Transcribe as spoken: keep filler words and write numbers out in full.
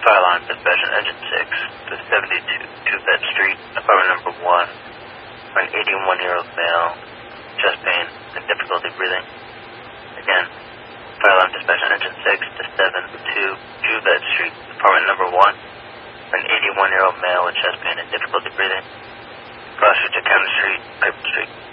Fire alarm dispatch on engine six to seventy-two two-bed street, apartment number one, for an eighty-one-year-old male, chest pain and difficulty breathing. Again, fire alarm dispatch on engine six to seventy-two two-bed street, apartment number one, for an eighty-one-year-old male with chest pain and difficulty breathing. Cross street to County Street, Piper Street.